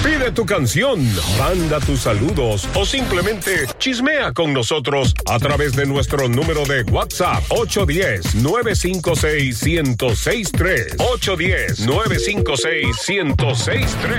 Pide tu canción, manda tus saludos o simplemente chismea con nosotros a través de nuestro número de WhatsApp 810-956-1063. 810-956-1063.